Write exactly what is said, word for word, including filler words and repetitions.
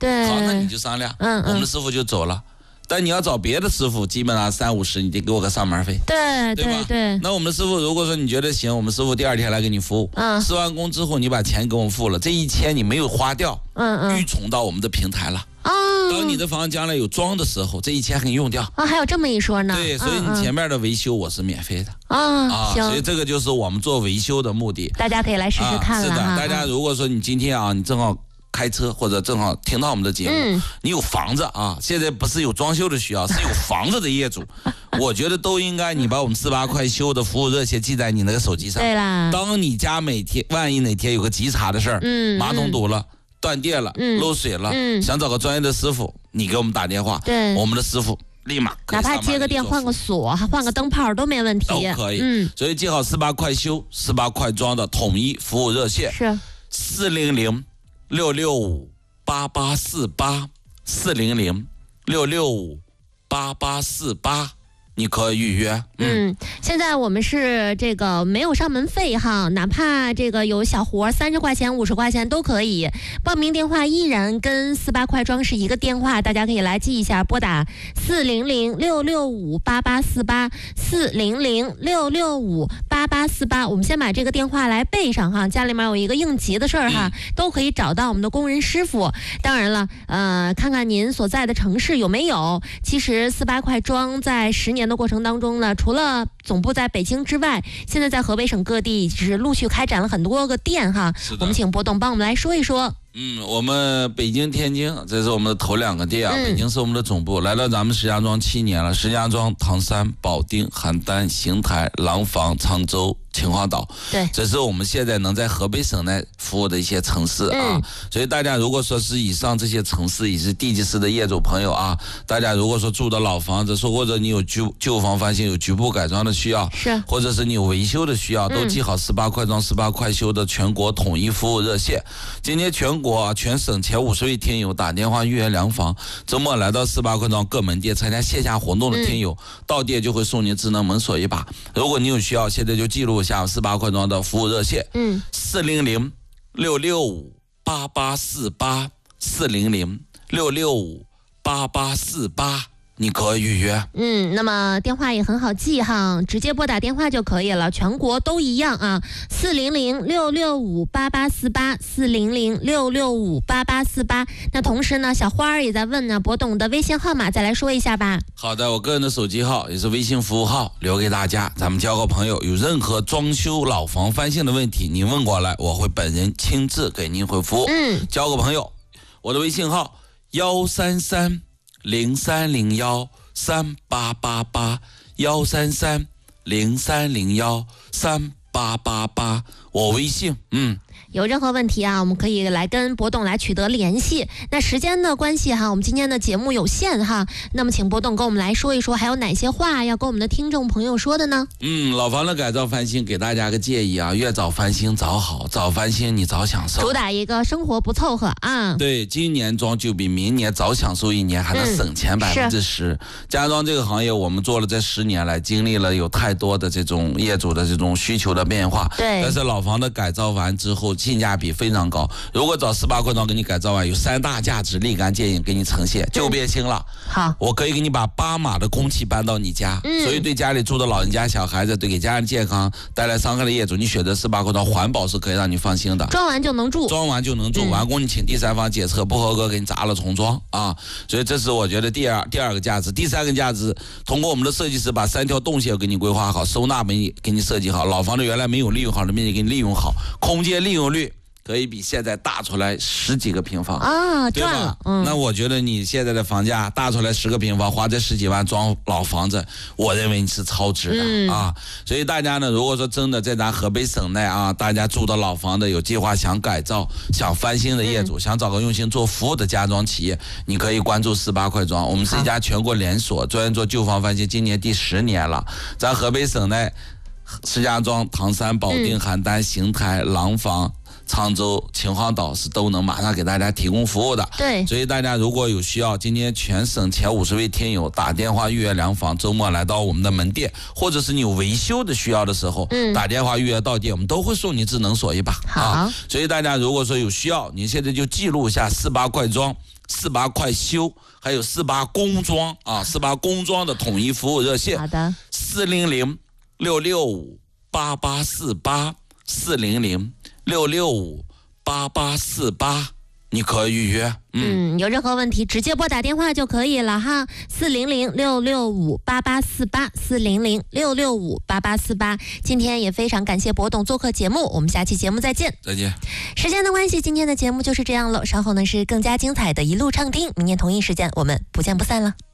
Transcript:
对， 好，那你就商量， 嗯嗯， 我们的师傅就走了。但你要找别的师傅，基本上三五十，你得给我个上门费， 对对吧？ 对对。 那我们的师傅如果说你觉得行，我们师傅第二天来给你服务，嗯，施完工之后你把钱给我们付了，这一千你没有花掉， 嗯嗯， 预存到我们的平台了。 哦， 当你的房将来有装的时候，这一千给你用掉。 啊，还有这么一说呢。 对，所以你前面的维修我是免费的。 啊、 啊， 行。 所以这个就是我们做维修的目的。 大家可以来试试看了、啊、 是的，大家如果说你今天啊，你正好开车或者正好听到我们的节目，嗯、你有房子啊，现在不是有装修的需要，是有房子的业主，我觉得都应该你把我们四八快修的服务热线记在你那个手机上。 对啦， 当你家每天万一哪天有个急茬的事儿，嗯，马桶堵了。断电了，嗯、漏水了、嗯，想找个专业的师傅，你给我们打电话， 对， 我们的师傅立马哪怕接个电、换个锁、换个灯泡都没问题， 都可以。嗯，所以记好四八快修、四八快装的统一服务热线是四零零六六五八八四八四零零六六五八八四八。你可以预约。 嗯, 嗯，现在我们是这个没有上门费哈，哪怕这个有小活，三十块钱、五十块钱都可以。报名电话依然跟四八快装是一个电话，大家可以来记一下，拨打四零零六六五八八四八四零零六六五八八四八。我们先把这个电话来背上哈，家里面有一个应急的事儿哈、嗯，都可以找到我们的工人师傅。当然了，呃，看看您所在的城市有没有。其实四八快装在十年的过程当中呢，除了总部在北京之外，现在在河北省各地是陆续开展了很多个店哈。我们请波董帮我们来说一说。 嗯，我们北京、天津，这是我们的头两个店啊。嗯、北京是我们的总部，来到咱们石家庄七年了。石家庄、唐山、保定、邯郸、邢台、廊坊、常州、秦皇岛， 对， 这是我们现在能在河北省内服务的一些城市啊。嗯、所以大家如果说是以上这些城市，也是地级市的业主朋友啊，大家如果说住的老房子，说或者你有旧旧房翻新、有局部改装的需要， 是， 或者是你有维修的需要，都记好四八快装、四八快修的全国统一服务热线。今天全国啊，全省前五十位听友打电话预约量房，周末来到四八快装各门店参加线下活动的听友，嗯、到店就会送您智能门锁一把。如果你有需要，现在就记录一下四八快装的服务热线，嗯，四零零六六五八八四八四零零六六五八八四八。你可以预约。 嗯，那么电话也很好记哈，直接拨打电话就可以了，全国都一样啊，四零零六六五八八四八四零零六六五八八四八。那同时呢，小花儿也在问呢，博董的微信号码再来说一下吧。 好的，我个人的手机号也是微信服务号，留给大家，咱们交个朋友。有任何装修老房翻新的问题，您问过来，我会本人亲自给您回复。嗯，交个朋友，我的微信号幺三三。零三零幺三八八八幺三三零三零幺三八八八，我微信，嗯。 有任何问题啊，我们可以来跟博董来取得联系。那时间的关系哈，我们今天的节目有限哈，那么请博董跟我们来说一说，还有哪些话要跟我们的听众朋友说的呢？ 嗯，老房的改造翻新，给大家个建议啊，越早翻新早好，早翻新你早享受， 主打一个生活不凑合啊。 对，今年装就比明年早享受一年，还能省钱百分之十。家装这个行业，我们做了这十年来，经历了有太多的这种业主的这种需求的变化。 对， 但是老房的改造完之后，性价比非常高。如果找四八快装给你改造完，有三大价值立竿见影给你呈现，就变心了。 好， 我可以给你把八码的空气搬到你家，嗯、所以对家里住的老人家、小孩子，对给家人健康带来伤害的业主，你选择四八快装，环保是可以让你放心的。 装完就能住， 装完就能住，嗯、完工你请第三方检测不合格，给你砸了重装啊！所以这是我觉得第二第二个价值，第三个价值，通过我们的设计师把三条动线给你规划好，收纳给你给你设计好，老房子原来没有利用好的面积给你利用好，空间利用率可以比现在大出来十几个平方啊，赚了。嗯， 那我觉得你现在的房价大出来十个平方，花这十几万装老房子，我认为你是超值的、嗯、啊。所以大家呢，如果说真的在咱河北省内啊，大家住的老房子有计划想改造、想翻新的业主，嗯、想找个用心做服务的家装企业，你可以关注四八快装。我们是一家全国连锁，专门做旧房翻新，今年第十年了，咱河北省内。石家庄、唐山、保定、邯郸、邢台、廊坊、 沧州、秦皇岛是都能马上给大家提供服务的。 对， 所以大家如果有需要，今天全省前五十位听友打电话预约量房，周末来到我们的门店，或者是你有维修的需要的时候，嗯、打电话预约到店，我们都会送你智能锁一把。 好， 啊、所以大家如果说有需要，你现在就记录一下四八快装、四八快修，还有四八工装啊，四八工装的统一服务热线。 好的， 四零零六六五八八四八，四零零六六五八八四八。你可以预约， 嗯，嗯，有任何问题直接拨打电话就可以了哈，四零零六六五八八四八，四零零六六五八八四八。今天也非常感谢博董做客节目，我们下期节目再见。 再见。 时间的关系，今天的节目就是这样了，稍后呢是更加精彩的一路畅听，明天同一时间我们不见不散了。